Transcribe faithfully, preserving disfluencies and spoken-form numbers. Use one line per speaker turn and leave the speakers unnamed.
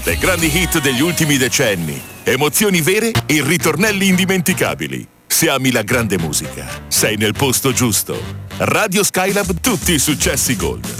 Le grandi hit degli ultimi decenni, emozioni vere e ritornelli indimenticabili. Se ami la grande musica, sei nel posto giusto. Radio Skylab, tutti i successi Gold.